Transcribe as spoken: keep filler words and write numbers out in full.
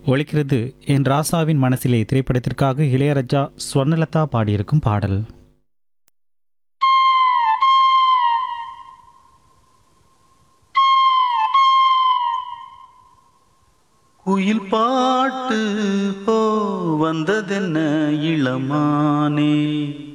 ஒலிக்கிறது என் ராசாவின் மனசிலே திரைப்படத்திற்காக இளையராஜா ஸ்வர்ணலதா பாடியிருக்கும் பாடல். குயில் பாட்டு ஓ வந்ததென்ன இளமானே